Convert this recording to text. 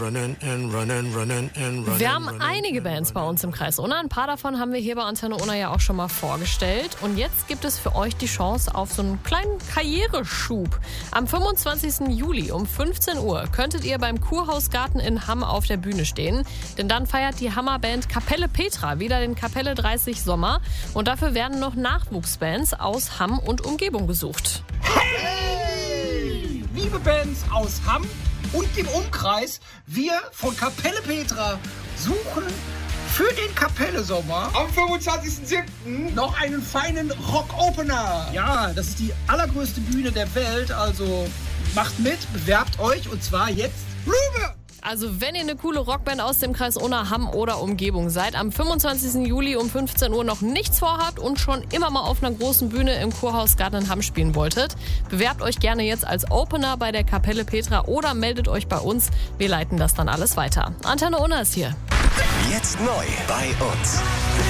Wir haben einige Bands bei uns im Kreis Unna. Ein paar davon haben wir hier bei Antenne Unna ja auch schon mal vorgestellt. Und jetzt gibt es für euch die Chance auf so einen kleinen Karriereschub. Am 25. Juli um 15 Uhr könntet ihr beim Kurhausgarten in Hamm auf der Bühne stehen. Denn dann feiert die Hammerband Kapelle Petra wieder den Kapelle 30 Sommer. Und dafür werden noch Nachwuchsbands aus Hamm und Umgebung gesucht. Hey! Liebe Bands aus Hamm und dem Umkreis, wir von Kapelle Petra suchen für den Kapelle-Sommer am 25.07. noch einen feinen Rock-Opener. Ja, das ist die allergrößte Bühne der Welt, also macht mit, bewerbt euch und zwar jetzt rüber! Also wenn ihr eine coole Rockband aus dem Kreis Unna, Hamm oder Umgebung seid, am 25. Juli um 15 Uhr noch nichts vorhabt und schon immer mal auf einer großen Bühne im Kurhausgarten in Hamm spielen wolltet, bewerbt euch gerne jetzt als Opener bei der Kapelle Petra oder meldet euch bei uns. Wir leiten das dann alles weiter. Antenne Unna ist hier. Jetzt neu bei uns.